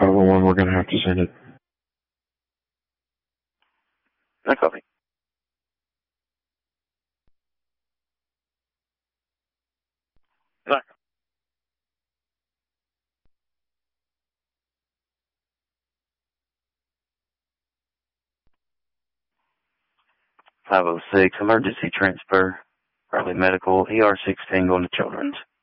511, we're going to have to send it. No copy. No. 506, emergency transfer, early medical, ER 16 going to Children's.